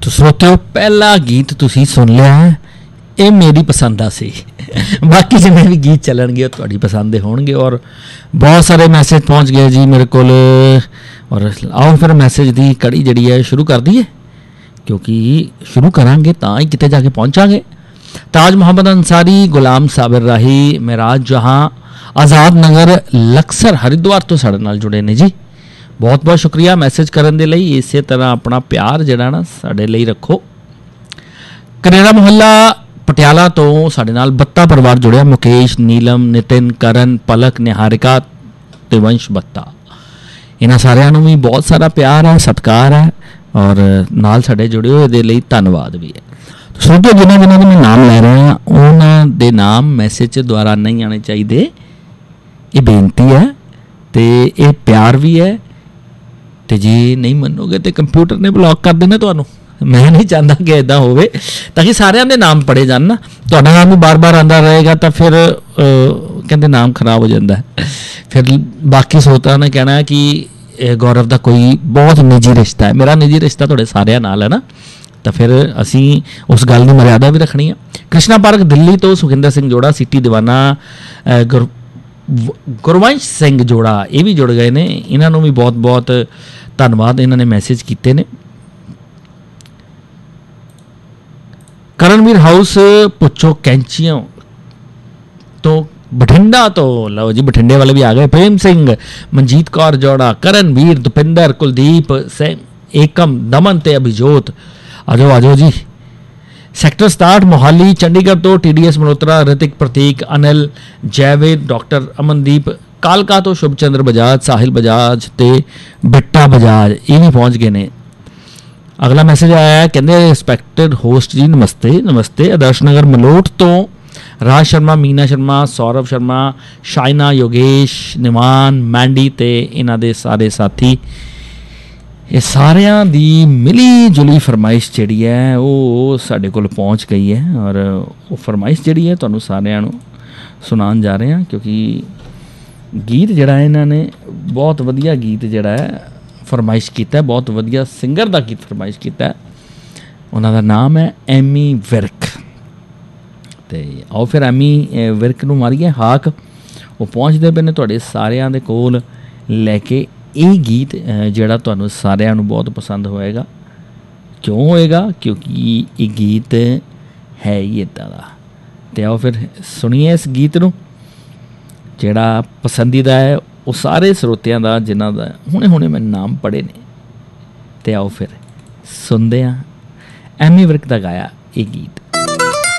तो श्रोतिओ पहला गीत तुसी सुन लिया है, ये मेरी पसंद आ सी। बाकी जिन्ने भी गीत चलणगे तुहाडी पसंद दे होणगे। और बहुत सारे मैसेज पहुँच गए जी मेरे कोल। और आओ फिर मैसेज की कड़ी जिहड़ी है शुरू कर दईए, क्योंकि शुरू करांगे तां ही किते जाके पहुँचांगे। ताज मोहम्मद अंसारी, गुलाम साबिर राही, मेराज जहां, आज़ाद नगर, लक्सर हरिद्वार तो साडे नाल जुड़े ने जी। बहुत बहुत शुक्रिया मैसेज करन दे लई। इसे तरह अपना प्यार जिहड़ा ना साडे लई रखो। कनेरा मुहल्ला पटियाला तो साडे नाल बत्ता परिवार जुड़िया, मुकेश, नीलम, नितिन, करण, पलक, निहारिका ते वंश बत्ता। इन्हां सारिਆਂ ਨੂੰ भी बहुत सारा प्यार है, सत्कार है और नाल साडे जुड़े होए दे लई धन्नवाद भी है। श्रोते जिन्होंने जिन्होंने मैं नाम लै रहा हाँ उन्होंने दे नाम मैसेज द्वारा नहीं आने चाहिए। ये बेनती है तो ये प्यार भी है। तो जे नहीं मनोगे तो कंप्यूटर ने ब्लॉक कर देना तुहानू। मैं नहीं चाहता कि इदा हो, ताकि सारिਆਂ ਦੇ नाम पढ़े जान ना। तुहाडा नाम भी बार बार आंदा रहेगा तो फिर कहते नाम खराब हो जाता है। फिर बाकी श्रोता ने कहना कि गौरव का कोई बहुत निजी रिश्ता है। मेरा निजी रिश्ता तुहाडे सारिਆਂ नाल है ना, तो फिर असी उस गल की मर्यादा भी रखनी है। कृष्णा पार्क दिल्ली तो सुखिंदर सिंह जोड़ा, सिटी दीवाना, गुरवंश सिंह जोड़ा ये भी जुड़ गए ने। इन्हों भी बहुत बहुत धन्यवाद, इन्होंने मैसेज किए ने। करणवीर हाउस पुछो कैंचियों तो बठिंडा तो लो जी, बठिंडे वाले भी आ गए। प्रेम सिंह, मनजीत कौर जोड़ा, करणवीर, दुपिंदर, कुलदीप, एकम, दमन ते अभिजोत। आजो आजो जी। सैक्टर 67 मोहाली चंडीगढ़ तो TDS मल्होत्रा, ऋतिक, प्रतीक, अनिल, जयवेद, डॉक्टर अमनदीप, कालका तो शुभचंद्र बजाज, साहिल बजाज ते बिट्टा बजाज ये भी पहुँच गए ने। अगला मैसेज आया है, कहते रिस्पैक्टेड होस्ट जी नमस्ते नमस्ते। आदर्श नगर मलोट तो राज शर्मा, मीना शर्मा, सौरभ शर्मा, शाइना, योगेश, निमान, मैंडी ते इन्हां दे सारे साथी, ये सारिਆਂ दी मिली जुली फरमाइश जिहड़ी है वो साडे कोल पहुँच गई है। और वो फरमाइश जिहड़ी है तुहानूं सारिਆਂ नूं सुनाउण जा रहे हैं, क्योंकि गीत जिहड़ा है इन्हां ने बहुत वधिया गीत जिहड़ा है फरमाइश किया, बहुत वधिया सिंगर का गीत फरमाइश किया। उन्हां दा नाम है एमी विर्क। तो आओ फिर एमी विर्क नूं मारीए हाक। वो पहुँचते पे ने तुहाडे सारिਆਂ दे कोल लैके ये गीत जिहड़ा तुहानूं सारिਆਂ नूं बहुत पसंद होएगा। क्यों होएगा? क्योंकि ये गीत है ही इदां दा। ते आओ फिर सुनिए इस गीत नूं जिहड़ा पसंदीदा है वो सारे श्रोतिਆਂ ਦਾ जिन्हां दा हुणे हुणे मैं नाम पढ़े ने। ते आओ फिर सुनदे हां एमी विर्क दा गाया ये गीत।